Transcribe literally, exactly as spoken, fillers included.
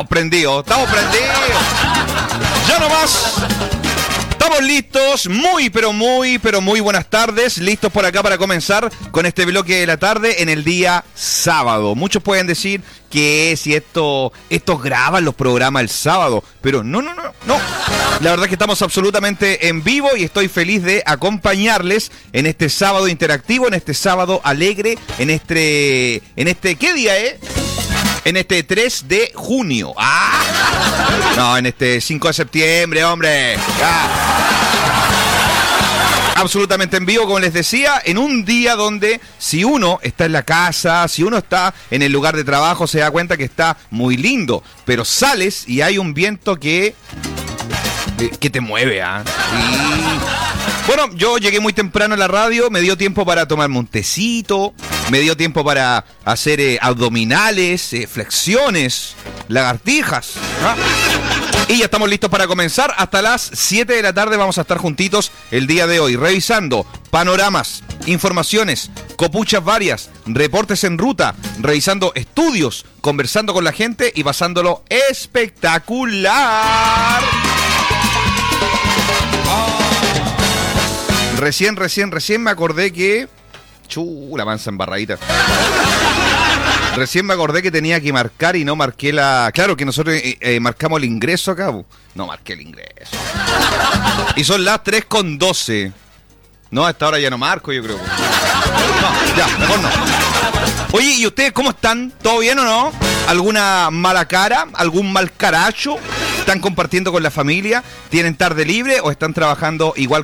Prendidos, estamos prendidos. Ya nomás. Estamos listos, muy pero muy pero muy buenas tardes, listos por acá para comenzar con este bloque de la tarde en el día sábado. Muchos pueden decir que si esto, estos graban los programas el sábado, pero no, no, no, no. La verdad es que estamos absolutamente en vivo y estoy feliz de acompañarles en este sábado interactivo, en este sábado alegre, en este, en este, ¿qué día es? En este tres de junio. ¡Ah! No, en este cinco de septiembre, hombre. ¡Ah! Absolutamente en vivo, como les decía, en un día donde si uno está en la casa, si uno está en el lugar de trabajo, se da cuenta que está muy lindo. Pero sales y hay un viento que... que te mueve, ¿ah? ¿eh? Bueno, yo llegué muy temprano a la radio, me dio tiempo para tomarme un tecito, me dio tiempo para hacer eh, abdominales, eh, flexiones, lagartijas, ¿ah? Y ya estamos listos para comenzar. Hasta las siete de la tarde vamos a estar juntitos el día de hoy, revisando panoramas, informaciones, copuchas varias, reportes en ruta, revisando estudios, conversando con la gente y pasándolo espectacular. Recién, recién, recién me acordé que... Chu, la mansa embarradita. Recién me acordé que tenía que marcar y no marqué la... Claro que nosotros eh, eh, marcamos el ingreso acá. No marqué el ingreso. Y son las tres con doce. No, a esta hora ya no marco, yo creo. No, ya, mejor no. Oye, ¿y ustedes cómo están? ¿Todo bien o no? ¿Alguna mala cara? ¿Algún mal caracho? ¿Están compartiendo con la familia? ¿Tienen tarde libre o están trabajando igual